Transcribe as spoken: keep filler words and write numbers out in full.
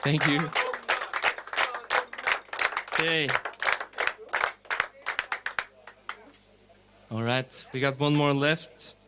Thank you. Okay. All right, we got one more left.